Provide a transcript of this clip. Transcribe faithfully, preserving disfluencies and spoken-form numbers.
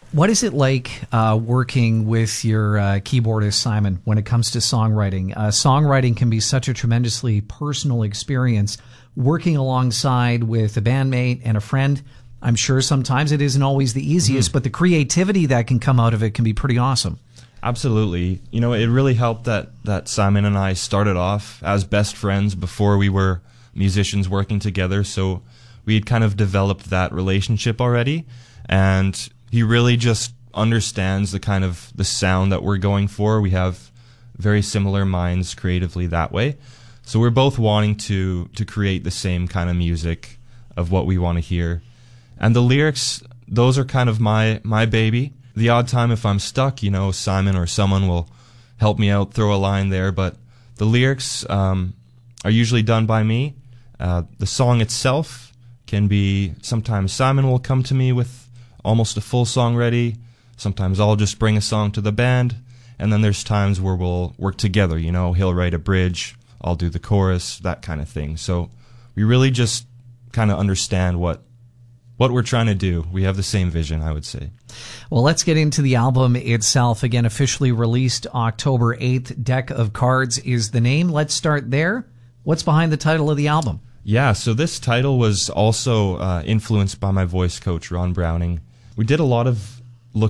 What is it like uh, working with your uh, keyboardist, Simon, when it comes to songwriting? Uh, songwriting can be such a tremendously personal experience. Working alongside with a bandmate and a friend, I'm sure sometimes it isn't always the easiest, mm-hmm. but the creativity that can come out of it can be pretty awesome. Absolutely. You know, it really helped that, that Simon and I started off as best friends before we were musicians working together, so we had kind of developed that relationship already, and he really just understands the kind of the sound that we're going for. We have very similar minds creatively that way. So we're both wanting to to create the same kind of music of what we want to hear. And the lyrics, those are kind of my my baby. The odd time if I'm stuck, you know, Simon or someone will help me out, throw a line there, but the lyrics um, are usually done by me. Uh, the song itself can be, sometimes Simon will come to me with almost a full song ready. Sometimes I'll just bring a song to the band, and then there's times where we'll work together. You know, he'll write a bridge, I'll do the chorus, that kind of thing. So we really just kind of understand what what we're trying to do. We have the same vision, I would say. Well, let's get into the album itself. Again, officially released October eighth. Deck of Cards is the name. Let's start there. What's behind the title of the album? Yeah, so this title was also uh, influenced by my voice coach, Ron Browning. We did a lot of